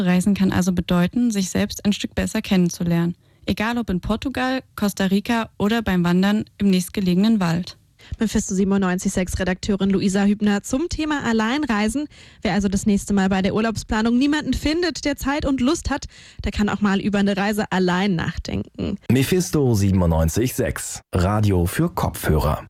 Reisen kann also bedeuten, sich selbst ein Stück besser kennenzulernen. Egal ob in Portugal, Costa Rica oder beim Wandern im nächstgelegenen Wald. Mephisto 97.6 Redakteurin Luisa Hübner zum Thema Alleinreisen. Wer also das nächste Mal bei der Urlaubsplanung niemanden findet, der Zeit und Lust hat, der kann auch mal über eine Reise allein nachdenken. Mephisto 97.6 Radio für Kopfhörer.